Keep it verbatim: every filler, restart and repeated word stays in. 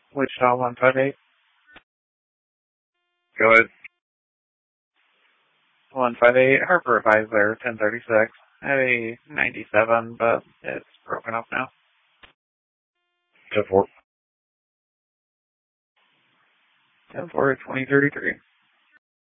Wichita one five eight. Go ahead. one five eight, Harper Advisor, ten thirty-six. I have a ninety-seven, but it's broken up now. ten four. ten four, twenty thirty-three.